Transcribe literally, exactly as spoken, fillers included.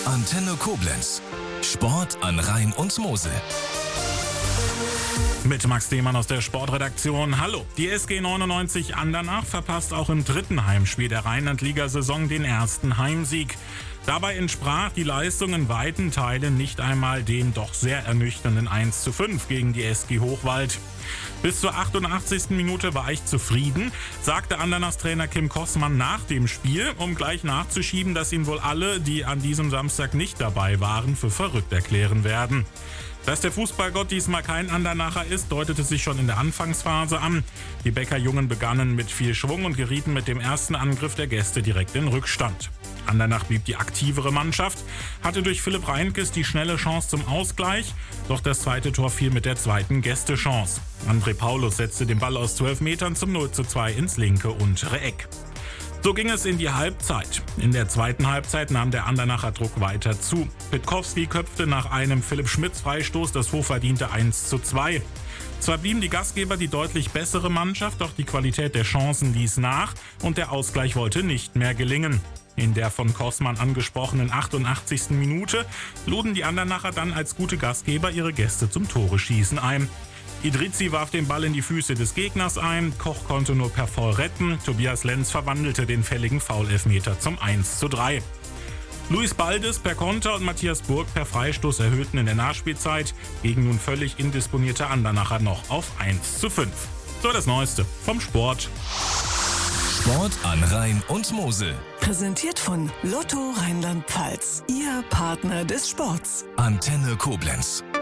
Antenne Koblenz. Sport an Rhein und Mosel. Mit Max Demann aus der Sportredaktion. Hallo. Die S G neunundneunzig Andernach verpasst auch im dritten Heimspiel der Rheinland-Liga-Saison den ersten Heimsieg. Dabei entsprach die Leistung in weiten Teilen nicht einmal dem doch sehr ernüchternden eins zu fünf gegen die S G Hochwald. Bis zur achtundachtzigsten Minute war ich zufrieden, sagte Andernachs Trainer Kim Kossmann nach dem Spiel, um gleich nachzuschieben, dass ihn wohl alle, die an diesem Samstag nicht dabei waren, für verrückt erklären werden. Dass der Fußballgott diesmal kein Andernacher ist, deutete sich schon in der Anfangsphase an. Die Bäckerjungen begannen mit viel Schwung und gerieten mit dem ersten Angriff der Gäste direkt in Rückstand. Andernach blieb die aktivere Mannschaft, hatte durch Philipp Reinkes die schnelle Chance zum Ausgleich, doch das zweite Tor fiel mit der zweiten Gästechance. André Paulus setzte den Ball aus zwölf Metern zum null zu zwei ins linke untere Eck. So ging es in die Halbzeit. In der zweiten Halbzeit nahm der Andernacher Druck weiter zu. Pitkowski köpfte nach einem Philipp Schmitz-Freistoß das hochverdiente eins zu zwei. Zwar blieben die Gastgeber die deutlich bessere Mannschaft, doch die Qualität der Chancen ließ nach und der Ausgleich wollte nicht mehr gelingen. In der von Kossmann angesprochenen achtundachtzigsten Minute luden die Andernacher dann als gute Gastgeber ihre Gäste zum Tore-Schießen ein. Idrizi warf den Ball in die Füße des Gegners ein, Koch konnte nur per Foul retten, Tobias Lenz verwandelte den fälligen Foul-Elfmeter zum eins zu drei. Luis Baldes per Konter und Matthias Burg per Freistoß erhöhten in der Nachspielzeit gegen nun völlig indisponierte Andernacher noch auf eins zu fünf. So das Neueste vom Sport. Sport an Rhein und Mosel. Präsentiert von Lotto Rheinland-Pfalz, Ihr Partner des Sports. Antenne Koblenz.